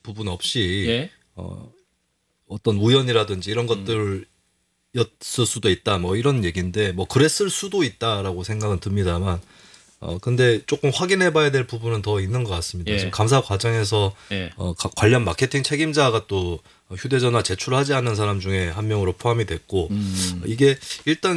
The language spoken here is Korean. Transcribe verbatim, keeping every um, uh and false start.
부분 없이 예. 어, 어떤 우연이라든지 이런 것들이었을 수도 있다. 뭐 이런 얘기인데 뭐 그랬을 수도 있다라고 생각은 듭니다만 어 근데 조금 확인해봐야 될 부분은 더 있는 것 같습니다. 예. 지금 감사 과정에서 예. 어, 가- 관련 마케팅 책임자가 또 휴대전화 제출하지 않은 사람 중에 한 명으로 포함이 됐고 음. 이게 일단